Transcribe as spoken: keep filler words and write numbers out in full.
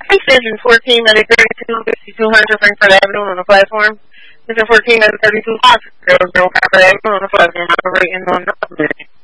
Extension fourteen ninety thirty-two fifty-two hundred Frankfurt Avenue on the platform. Extension fourteen ninety thirty-two Fox zero zero Frankfurt Avenue on the platform operating on the